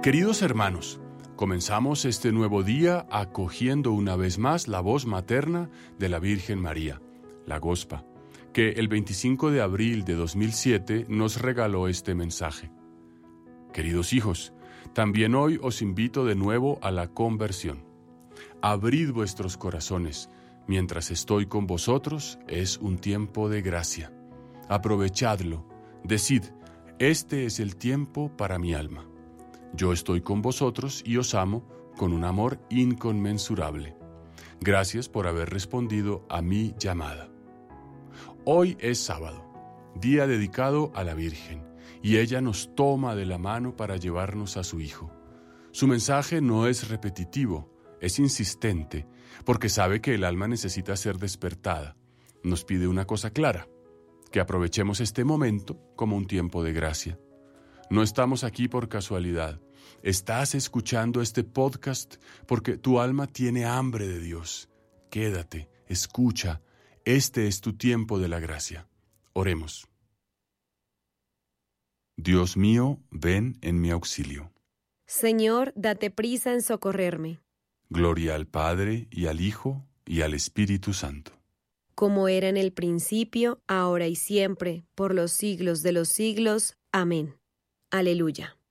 Queridos hermanos, comenzamos este nuevo día acogiendo una vez más la voz materna de la Virgen María, la Gospa, que el 25 de abril de 2007 nos regaló este mensaje. Queridos hijos, también hoy os invito de nuevo a la conversión. Abrid vuestros corazones. Mientras estoy con vosotros, es un tiempo de gracia. Aprovechadlo. Decid, este es el tiempo para mi alma. Yo estoy con vosotros y os amo con un amor inconmensurable. Gracias por haber respondido a mi llamada. Hoy es sábado, día dedicado a la Virgen, y ella nos toma de la mano para llevarnos a su Hijo. Su mensaje no es repetitivo, es insistente, porque sabe que el alma necesita ser despertada. Nos pide una cosa clara, que aprovechemos este momento como un tiempo de gracia. No estamos aquí por casualidad. Estás escuchando este podcast porque tu alma tiene hambre de Dios. Quédate, escucha. Este es tu tiempo de la gracia. Oremos. Dios mío, ven en mi auxilio. Señor, date prisa en socorrerme. Gloria al Padre, y al Hijo, y al Espíritu Santo. Como era en el principio, ahora y siempre, por los siglos de los siglos. Amén. Aleluya.